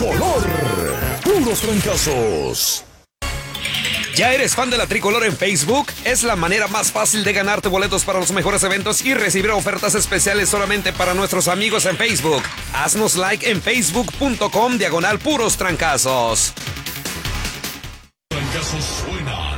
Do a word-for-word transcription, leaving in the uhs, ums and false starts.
Tricolor. Puros trancazos. ¿Ya eres fan de la Tricolor en Facebook? Es la manera más fácil de ganarte boletos para los mejores eventos y recibir ofertas especiales solamente para nuestros amigos en Facebook. Haznos like en facebook.com diagonal puros trancazos. Trancazos suena.